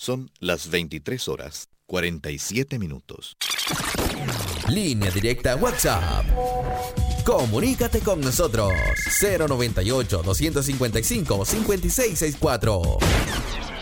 Son las 23:47. Línea directa WhatsApp. Comunícate con nosotros. 098-255-5664.